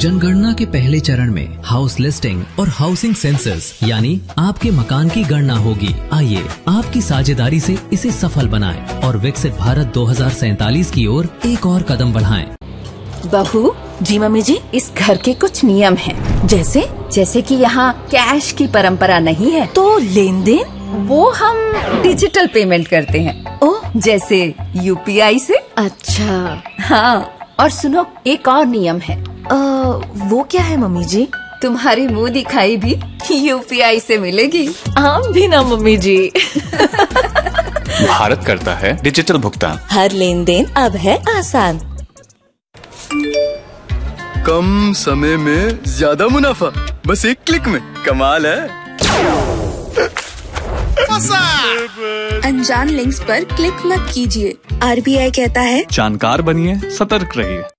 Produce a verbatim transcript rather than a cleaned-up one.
जनगणना के पहले चरण में हाउस लिस्टिंग और हाउसिंग सेंसस यानी आपके मकान की गणना होगी। आइए आपकी साझेदारी से इसे सफल बनाएं और विकसित भारत दो हज़ार सैतालीस की ओर एक और कदम बढ़ाएं। बहू जी, मम्मी जी, इस घर के कुछ नियम हैं, जैसे जैसे कि यहाँ कैश की परंपरा नहीं है, तो लेन देन वो हम डिजिटल पेमेंट करते हैं। ओह, जैसे यूपीआई से। अच्छा हाँ, और सुनो, एक और नियम है। आ, वो क्या है मम्मी जी? तुम्हारी मुंह दिखाई भी यूपीआई से मिलेगी। हम भी ना मम्मी जी। भारत करता है डिजिटल भुगतान। हर लेन देन अब है आसान। कम समय में ज्यादा मुनाफा, बस एक क्लिक में। कमाल है। अनजान लिंक्स पर क्लिक मत कीजिए। आरबीआई कहता है जानकार बनिए, सतर्क रहिए।